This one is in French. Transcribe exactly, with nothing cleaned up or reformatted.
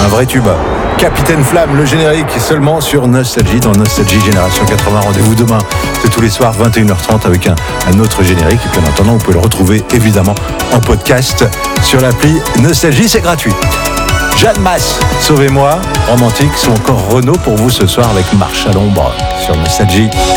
un vrai tube. Capitaine Flamme, le générique seulement sur Nostalgie, dans Nostalgie Génération quatre-vingts. Rendez-vous demain, c'est tous les soirs vingt et une heures trente avec un, un autre générique. Et puis en attendant, vous pouvez le retrouver évidemment en podcast sur l'appli Nostalgie, c'est gratuit. Jeanne Masse, Sauvez-moi, Romantique, ou encore Renaud pour vous ce soir avec Marche à l'ombre sur Nostalgie.